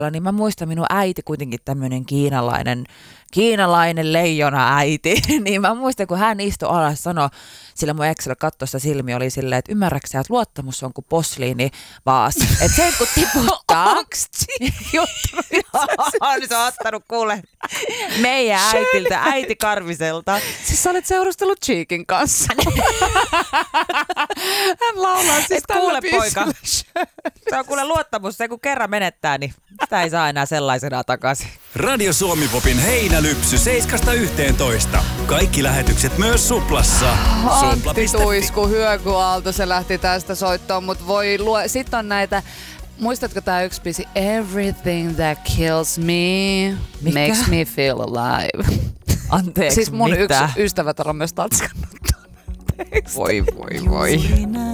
niin mä muistan minun äiti kuitenkin tämmöinen kiinalainen leijona äiti, niin mä muistan, kun hän istui alas ja sanoi, sillä mun eksellä kattosta silmi oli silleen, että ymmärräksä, että luottamus on kuin posliinivaas. Että se, kun tiputtaa. Nyt on ottanut kuule meidän äitiltä, äiti Karviselta. Siis sä olet seurustellut Cheekin kanssa. Hän laulaa siis kuule poika, se on kuule luottamus, se kun kerran menettää, niin sitä ei saa enää sellaisenaan takaisin. Radio Suomi-popin heinälypsy 7–11. Kaikki lähetykset myös Suplassa. Antti Tuisku, Hyökyaalto, se lähti tästä soittoon, mutta sitten on näitä, muistatko tää yksi biisi? Everything that kills me makes me feel alive. Anteeksi, siis mun mitä? yksi ystävätär on myös tatskannut. Voi.